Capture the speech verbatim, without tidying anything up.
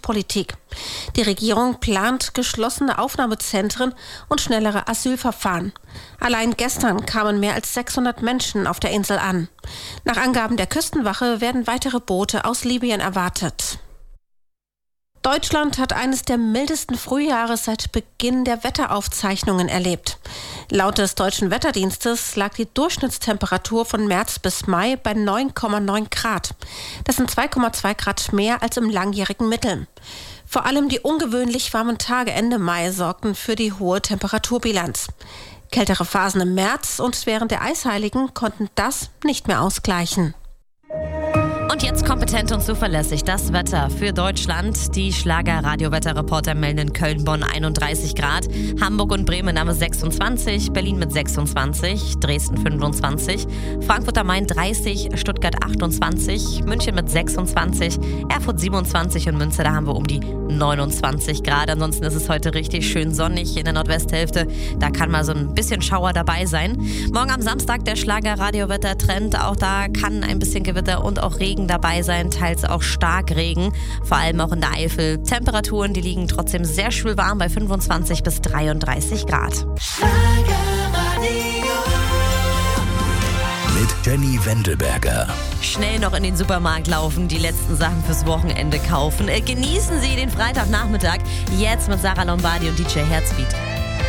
Migrationspolitik. Die Regierung plant geschlossene Aufnahmezentren und schnellere Asylverfahren. Allein gestern kamen mehr als sechshundert Menschen auf der Insel an. Nach Angaben der Küstenwache werden weitere Boote aus Libyen erwartet. Deutschland hat eines der mildesten Frühjahre seit Beginn der Wetteraufzeichnungen erlebt. Laut des Deutschen Wetterdienstes lag die Durchschnittstemperatur von März bis Mai bei neun Komma neun Grad. Das sind zwei Komma zwei Grad mehr als im langjährigen Mittel. Vor allem die ungewöhnlich warmen Tage Ende Mai sorgten für die hohe Temperaturbilanz. Kältere Phasen im März und während der Eisheiligen konnten das nicht mehr ausgleichen. Und jetzt kompetent und zuverlässig das Wetter für Deutschland. Die Schlager-Radio-Wetterreporter melden in Köln, Bonn einunddreißig Grad, Hamburg und Bremen haben sechsundzwanzig, Berlin mit sechsundzwanzig, Dresden fünfundzwanzig, Frankfurt am Main dreißig, Stuttgart achtundzwanzig, München mit sechsundzwanzig, Erfurt siebenundzwanzig und Münster, da haben wir um die neunundzwanzig Grad. Ansonsten ist es heute richtig schön sonnig in der Nordwesthälfte. Da kann mal so ein bisschen Schauer dabei sein. Morgen am Samstag der Schlager-Radio-Wetter-Trend. Auch da kann ein bisschen Gewitter und auch Regen dabei sein, teils auch Starkregen, vor allem auch in der Eifel. Temperaturen, die liegen trotzdem sehr schwül warm bei fünfundzwanzig bis dreiunddreißig Grad. Mit Jenny Wendelberger. Schnell noch in den Supermarkt laufen, die letzten Sachen fürs Wochenende kaufen. Äh, genießen Sie den Freitagnachmittag jetzt mit Sarah Lombardi und D J Herzbeat.